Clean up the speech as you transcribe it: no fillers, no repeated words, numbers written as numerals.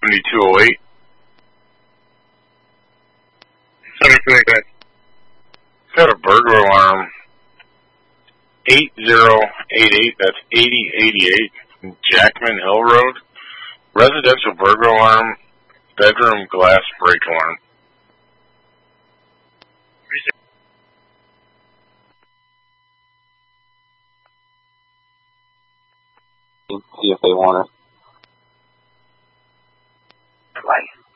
7208. 7208. Got a burglar alarm. 8088. That's 8088. Jackman Hill Road. Residential burglar alarm. Bedroom glass break alarm. See if they want it. Bye.